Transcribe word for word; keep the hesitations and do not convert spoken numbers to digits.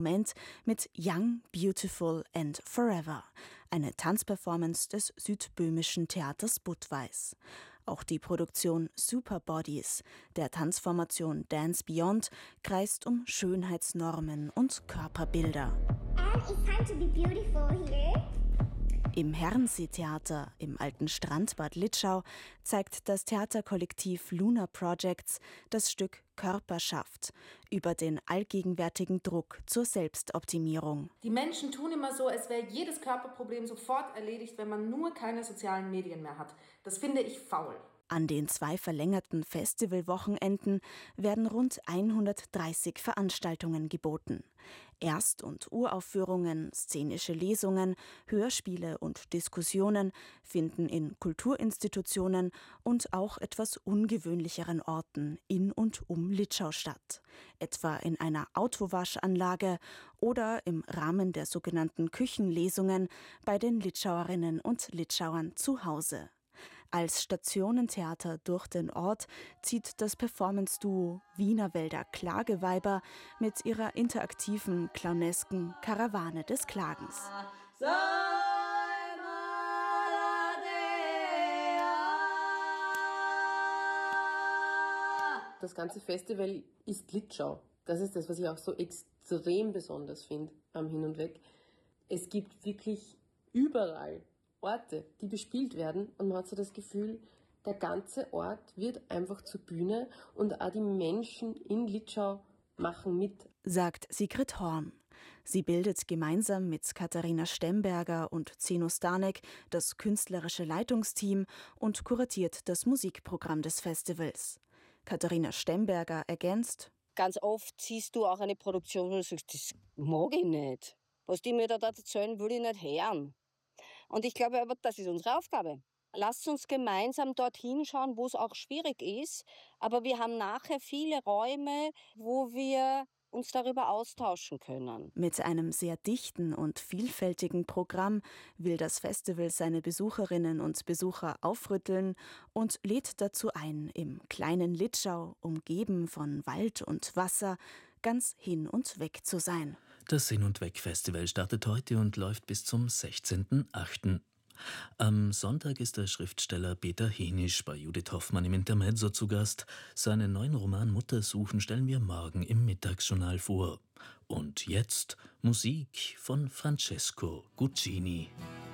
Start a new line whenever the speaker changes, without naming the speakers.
Moment mit Young, Beautiful and Forever, eine Tanzperformance des südböhmischen Theaters Budweis. Auch die Produktion Super Bodies der Tanzformation Dance Beyond kreist um Schönheitsnormen und Körperbilder.
And it's time to be beautiful here.
Im Herrenseetheater im alten Strandbad Litschau zeigt das Theaterkollektiv Luna Projects das Stück Körperschaft über den allgegenwärtigen Druck zur Selbstoptimierung.
Die Menschen tun immer so, als wäre jedes Körperproblem sofort erledigt, wenn man nur keine sozialen Medien mehr hat. Das finde ich faul.
An den zwei verlängerten Festivalwochenenden werden rund hundertdreißig Veranstaltungen geboten. Erst- und Uraufführungen, szenische Lesungen, Hörspiele und Diskussionen finden in Kulturinstitutionen und auch etwas ungewöhnlicheren Orten in und um Litschau statt. Etwa in einer Autowaschanlage oder im Rahmen der sogenannten Küchenlesungen bei den Litschauerinnen und Litschauern zu Hause. Als Stationentheater durch den Ort zieht das Performance-Duo Wienerwälder Klageweiber mit ihrer interaktiven, clownesken Karawane des Klagens.
Das ganze Festival ist Litschau. Das ist das, was ich auch so extrem besonders finde am Hin und Weg. Es gibt wirklich überall Orte, die bespielt werden, und man hat so das Gefühl, der ganze Ort wird einfach zur Bühne und auch die Menschen in Litschau machen mit.
Sagt Sigrid Horn. Sie bildet gemeinsam mit Katharina Stemberger und Zeno Stanek das künstlerische Leitungsteam und kuratiert das Musikprogramm des Festivals. Katharina Stemberger ergänzt:
Ganz oft siehst du auch eine Produktion, wo du sagst, das mag ich nicht. Was die mir da erzählen, will ich nicht hören. Und ich glaube aber, das ist unsere Aufgabe. Lasst uns gemeinsam dorthin schauen, wo es auch schwierig ist. Aber wir haben nachher viele Räume, wo wir uns darüber austauschen können.
Mit einem sehr dichten und vielfältigen Programm will das Festival seine Besucherinnen und Besucher aufrütteln und lädt dazu ein, im kleinen Litschau, umgeben von Wald und Wasser, ganz hin und weg zu sein.
Das Hin- und Weg-Festival startet heute und läuft bis zum sechzehnten achten Am Sonntag ist der Schriftsteller Peter Henisch bei Judith Hoffmann im Intermezzo zu Gast. Seinen neuen Roman Muttersuchen stellen wir morgen im Mittagsjournal vor. Und jetzt Musik von Francesco Guccini.